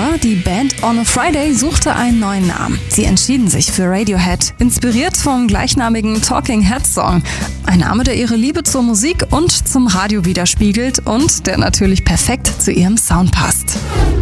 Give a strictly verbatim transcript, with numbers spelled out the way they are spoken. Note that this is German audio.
Jahre. Die Band On a Friday suchte einen neuen Namen. Sie entschieden sich für Radiohead, inspiriert vom gleichnamigen Talking Heads Song. Ein Name, der ihre Liebe zur Musik und zum Radio widerspiegelt und der natürlich perfekt zu ihrem Sound passt.